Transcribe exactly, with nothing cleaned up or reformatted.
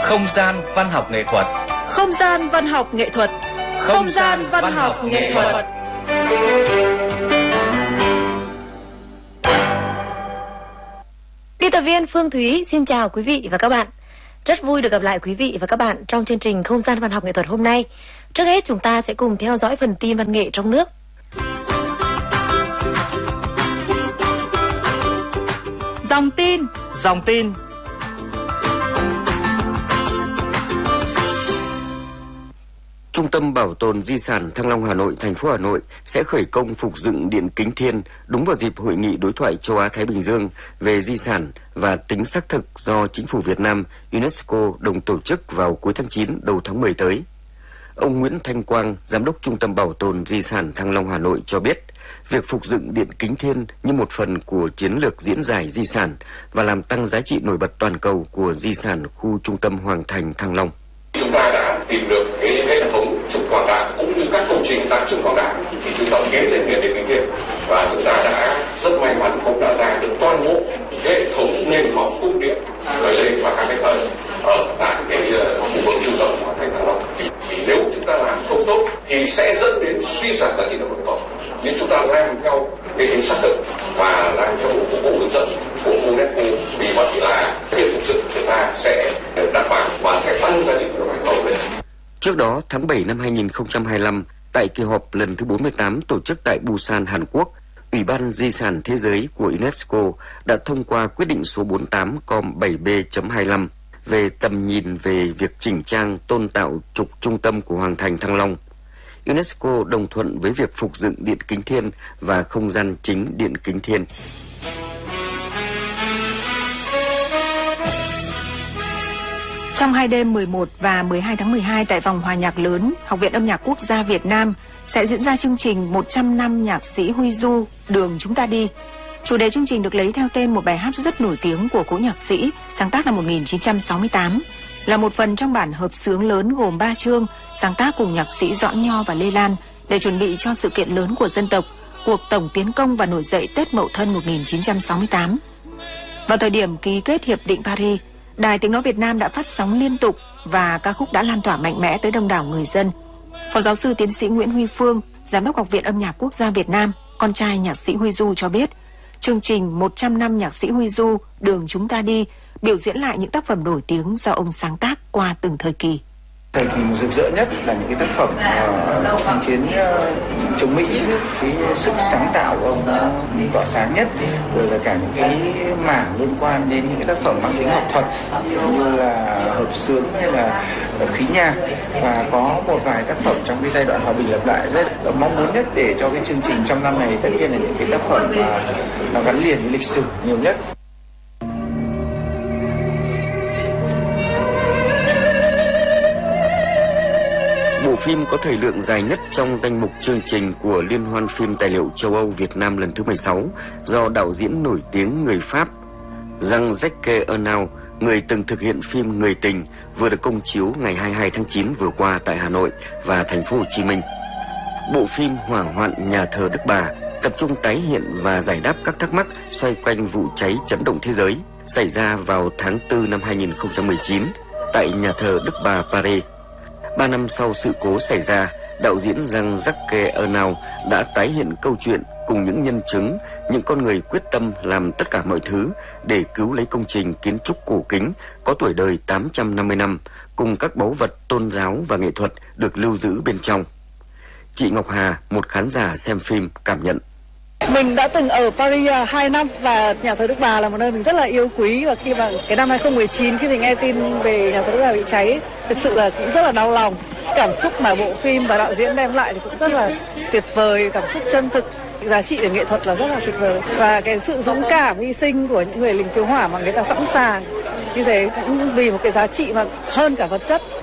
Không gian văn học nghệ thuật. Không gian văn học nghệ thuật. Không gian văn học nghệ thuật. Biên tập viên Phương Thúy xin chào quý vị và các bạn. Rất vui được gặp lại quý vị và các bạn trong chương trình Không gian văn học nghệ thuật hôm nay. Trước hết chúng ta sẽ cùng theo dõi phần tin văn nghệ trong nước. Dòng tin. Dòng tin. Trung tâm Bảo tồn Di sản Thăng Long Hà Nội, thành phố Hà Nội sẽ khởi công phục dựng Điện Kính Thiên đúng vào dịp Hội nghị đối thoại châu Á-Thái Bình Dương về di sản và tính xác thực do Chính phủ Việt Nam, UNESCO đồng tổ chức vào cuối tháng chín đầu tháng mười tới. Ông Nguyễn Thanh Quang, Giám đốc Trung tâm Bảo tồn Di sản Thăng Long Hà Nội cho biết, việc phục dựng Điện Kính Thiên như một phần của chiến lược diễn giải di sản và làm tăng giá trị nổi bật toàn cầu của di sản khu trung tâm Hoàng Thành Thăng Long. Chúng ta đã tìm được cái hệ thống trục hoàng đá cũng như các công trình tại trục hoàng đá thì chúng ta tiến lên Điện Kính Thiên, và chúng ta đã rất may mắn cũng đã ra được toàn bộ hệ thống nền móng cung điện khởi lên và các cái tầng ở tại cái khu vực trung tâm Hoàng Thành Thăng Long. Thì nếu chúng ta làm không tốt thì sẽ dẫn đến suy giảm giá trị đồng toàn. Nhưng chúng ta làm theo cái tính xác thực và làm theo bộ bộ hướng dẫn của UNESCO thì có thể là việc phục dựng chúng ta sẽ đảm bảo và sẽ tăng giá trị của đồng toàn lên. Trước đó, tháng bảy năm hai nghìn không trăm hai mươi lăm, tại kỳ họp lần thứ bốn mươi tám tổ chức tại Busan, Hàn Quốc, Ủy ban Di sản Thế giới của UNESCO đã thông qua quyết định số bốn mươi tám com bảy B chấm hai mươi lăm về tầm nhìn về việc chỉnh trang tôn tạo trục trung tâm của Hoàng Thành Thăng Long. UNESCO đồng thuận với việc phục dựng Điện Kính Thiên và không gian chính Điện Kính Thiên. Trong hai đêm mười một và mười hai tháng mười hai tại phòng hòa nhạc lớn, Học viện Âm nhạc Quốc gia Việt Nam sẽ diễn ra chương trình một trăm năm nhạc sĩ Huy Du, Đường Chúng Ta Đi. Chủ đề chương trình được lấy theo tên một bài hát rất nổi tiếng của cố nhạc sĩ, sáng tác năm một nghìn chín trăm sáu mươi tám, là một phần trong bản hợp xướng lớn gồm ba chương, sáng tác cùng nhạc sĩ Doãn Nho và Lê Lan để chuẩn bị cho sự kiện lớn của dân tộc, cuộc tổng tiến công và nổi dậy Tết Mậu Thân một nghìn chín trăm sáu mươi tám. Vào thời điểm ký kết Hiệp định Paris, Đài Tiếng nói Việt Nam đã phát sóng liên tục và ca khúc đã lan tỏa mạnh mẽ tới đông đảo người dân. Phó giáo sư tiến sĩ Nguyễn Huy Phương, Giám đốc Học viện Âm nhạc Quốc gia Việt Nam, con trai nhạc sĩ Huy Du cho biết, chương trình một trăm năm nhạc sĩ Huy Du, Đường Chúng Ta Đi biểu diễn lại những tác phẩm nổi tiếng do ông sáng tác qua từng thời kỳ. Thời kỳ rực rỡ nhất là những cái tác phẩm uh, kháng chiến uh, chống Mỹ, cái sức sáng tạo của ông đã tỏa sáng nhất, rồi là cả những cái mảng liên quan đến những cái tác phẩm mang tính học thuật như là hợp xướng hay là khí nhạc, và có một vài tác phẩm trong cái giai đoạn hòa bình lập lại. Rất mong muốn nhất để cho cái chương trình trong năm này tất nhiên là những cái tác phẩm mà nó gắn liền với lịch sử nhiều nhất. Bộ phim có thời lượng dài nhất trong danh mục chương trình của Liên hoan phim tài liệu châu Âu Việt Nam lần thứ mười sáu do đạo diễn nổi tiếng người Pháp Jean-Jacques Annaud, người từng thực hiện phim Người Tình, vừa được công chiếu ngày hai mươi hai tháng chín vừa qua tại Hà Nội và thành phố Hồ Chí Minh. Bộ phim Hỏa hoạn nhà thờ Đức Bà tập trung tái hiện và giải đáp các thắc mắc xoay quanh vụ cháy chấn động thế giới xảy ra vào tháng tư năm hai nghìn không trăm mười chín tại nhà thờ Đức Bà Paris. Ba năm sau sự cố xảy ra, đạo diễn Jean-Jacques Annaud đã tái hiện câu chuyện cùng những nhân chứng, những con người quyết tâm làm tất cả mọi thứ để cứu lấy công trình kiến trúc cổ kính có tuổi đời tám trăm năm mươi năm, cùng các báu vật tôn giáo và nghệ thuật được lưu giữ bên trong. Chị Ngọc Hà, một khán giả xem phim, cảm nhận. Mình đã từng ở Paris hai năm và nhà thờ Đức Bà là một nơi mình rất là yêu quý, và khi mà cái năm hai không một chín khi mình nghe tin về nhà thờ Đức Bà bị cháy, thực sự là cũng rất là đau lòng. Cảm xúc mà bộ phim và đạo diễn đem lại thì cũng rất là tuyệt vời, cảm xúc chân thực, giá trị về nghệ thuật là rất là tuyệt vời, và cái sự dũng cảm hy sinh của những người lính cứu hỏa mà người ta sẵn sàng như thế cũng vì một cái giá trị mà hơn cả vật chất.